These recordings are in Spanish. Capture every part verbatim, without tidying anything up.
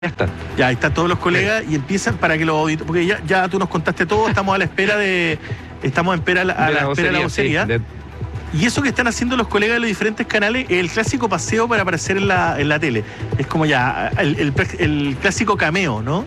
Ya está. Ya, ahí están todos los colegas y empiezan para que los auditores, porque ya, ya tú nos contaste todo, estamos a la espera de, estamos a, espera, a la, a la espera de la vocería. Sí, de... Y eso que están haciendo los colegas de los diferentes canales, el clásico paseo para aparecer en la, en la tele. Es como ya, el, el, el clásico cameo, ¿no?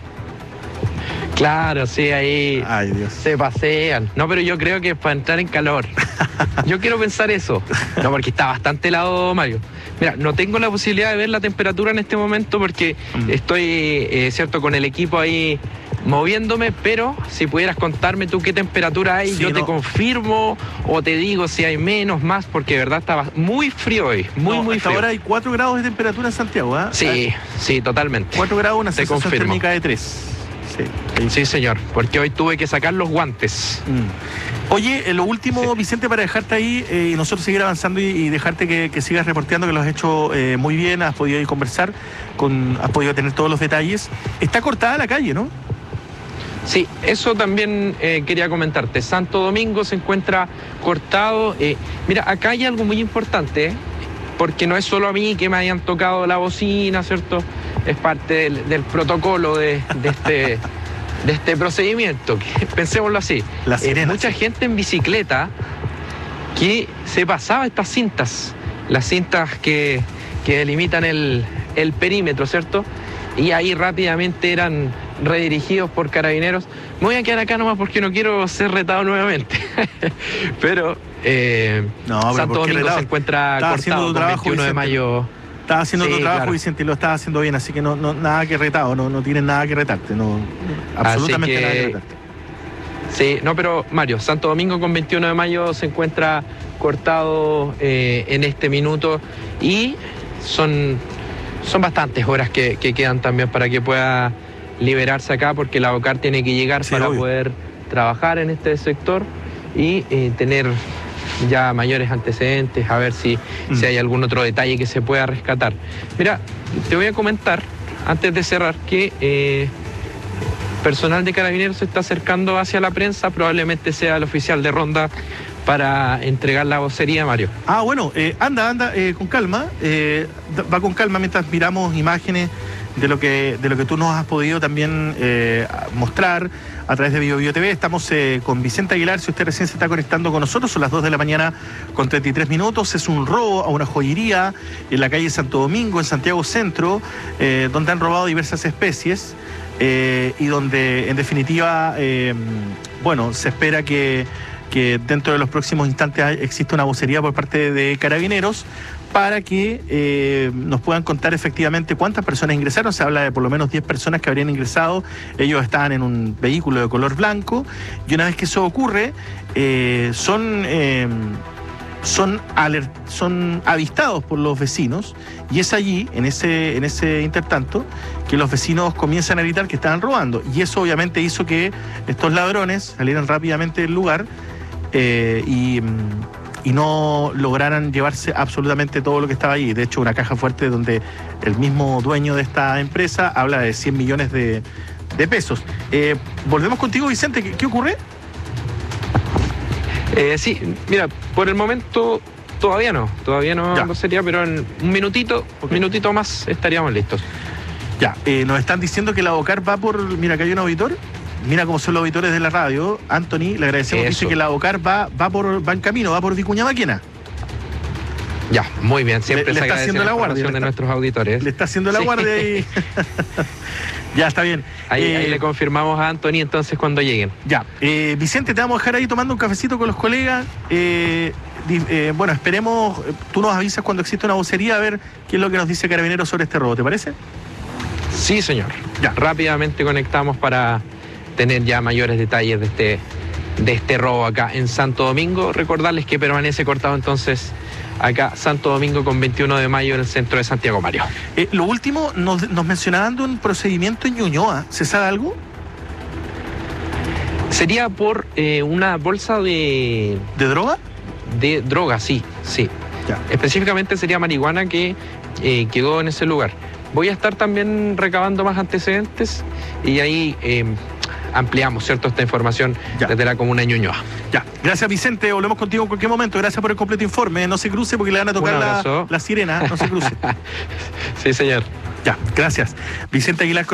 Claro, sí, ahí Ay, Dios. se pasean. No, pero yo creo que es para entrar en calor. Yo quiero pensar eso. No, porque está bastante helado, Mario. Mira, no tengo la posibilidad de ver la temperatura en este momento porque mm. estoy, eh, cierto, con el equipo ahí moviéndome, pero si pudieras contarme tú qué temperatura hay, sí, yo no. te confirmo o te digo si hay menos, más, porque de verdad estaba muy frío hoy, muy, no, muy hasta frío. Ahora hay cuatro grados de temperatura en Santiago, ¿eh? Sí, sí, totalmente. cuatro grados, una sensación térmica de tres. Sí. sí, señor, porque hoy tuve que sacar los guantes. Mm. Oye, lo último, sí. Vicente, para dejarte ahí eh, y nosotros seguir avanzando y, y dejarte que, que sigas reporteando, que lo has hecho eh, muy bien, has podido ir conversar, con, has podido tener todos los detalles. Está cortada la calle, ¿no? Sí, eso también eh, quería comentarte. Santo Domingo se encuentra cortado. Eh, mira, acá hay algo muy importante, ¿eh? Porque no es solo a mí que me hayan tocado la bocina, ¿cierto? Es parte del, del protocolo de, de, este, de este procedimiento. Pensémoslo así. La sirena, eh, mucha sí. gente en bicicleta que se pasaba estas cintas, las cintas que, que delimitan el, el perímetro, ¿cierto? Y ahí rápidamente eran redirigidos por carabineros. Me voy a quedar acá nomás porque no quiero ser retado nuevamente. Pero, eh, no, pero Santo Domingo retado? se encuentra Estaba cortado con veintiuno de mayo. Estaba haciendo sí, tu trabajo, claro. Vicente, y lo estás haciendo bien, así que no, no nada que retado, no, no tienes nada que retarte, no, absolutamente que, nada que retarte. Sí, no, pero Mario, Santo Domingo con veintiuno de mayo se encuentra cortado eh, en este minuto y son, son bastantes horas que, que quedan también para que pueda liberarse acá, porque la OCAR tiene que llegar sí, para obvio. poder trabajar en este sector y eh, tener ya mayores antecedentes, a ver si, mm. si hay algún otro detalle que se pueda rescatar. Mira, te voy a comentar, antes de cerrar, que eh, personal de Carabineros se está acercando hacia la prensa, probablemente sea el oficial de ronda para entregar la vocería, Mario. Ah, bueno, eh, anda, anda, eh, con calma, eh, va con calma mientras miramos imágenes de lo que, de lo que tú nos has podido también eh, mostrar a través de Bio Bio T V. Estamos eh, con Vicente Aguilar, si usted recién se está conectando con nosotros, son las dos de la mañana con treinta y tres minutos. Es un robo a una joyería en la calle Santo Domingo, en Santiago Centro, eh, donde han robado diversas especies eh, y donde, en definitiva, eh, bueno, se espera que, que dentro de los próximos instantes exista una vocería por parte de Carabineros para que eh, nos puedan contar efectivamente cuántas personas ingresaron. Se habla de por lo menos diez personas que habrían ingresado. Ellos estaban en un vehículo de color blanco y una vez que eso ocurre, eh, son, eh, son, alert, son avistados por los vecinos y es allí, en ese, en ese intertanto, que los vecinos comienzan a gritar que estaban robando. Y eso obviamente hizo que estos ladrones salieran rápidamente del lugar eh, y... y no lograran llevarse absolutamente todo lo que estaba allí. De hecho, una caja fuerte donde el mismo dueño de esta empresa habla de cien millones de, de pesos. Eh, volvemos contigo, Vicente. ¿Qué, qué ocurre? Eh, sí, mira, por el momento todavía no. Todavía no, no sería, pero en un minutito, okay. un minutito más estaríamos listos. Ya, eh, nos están diciendo que la OCAR va por... Mira, acá hay un auditor. Mira cómo son los auditores de la radio. Anthony, le agradecemos. Eso. Dice que la OCAR va, va, por, va en camino, va por Vicuña Maquena. Ya, muy bien. Siempre le, se le está haciendo la guardia de está, nuestros auditores. Le está haciendo la sí. guardia y... Ya, está bien. Ahí, eh, ahí le confirmamos a Anthony entonces cuando lleguen. Ya. Eh, Vicente, te vamos a dejar ahí tomando un cafecito con los colegas. Eh, eh, bueno, esperemos, tú nos avisas cuando existe una vocería a ver qué es lo que nos dice Carabineros sobre este robo, ¿te parece? Sí, señor. Ya. Rápidamente conectamos para tener ya mayores detalles de este, de este robo acá en Santo Domingo. Recordarles que permanece cortado entonces acá Santo Domingo con veintiuno de mayo en el centro de Santiago, Mario. Eh, lo último, nos, nos mencionaban de un procedimiento en Ñuñoa. ¿Se sabe algo? Sería por eh, una bolsa de... ¿De droga? De droga, sí, sí. Ya. Específicamente sería marihuana que eh, quedó en ese lugar. Voy a estar también recabando más antecedentes y ahí eh, ampliamos, ¿cierto?, esta información ya. desde la comuna de Ñuñoa. Ya, gracias, Vicente, volvemos contigo en cualquier momento. Gracias por el completo informe. No se cruce porque le van a tocar la, la sirena, no se cruce. Sí, señor. Ya, gracias. Vicente Aguilar.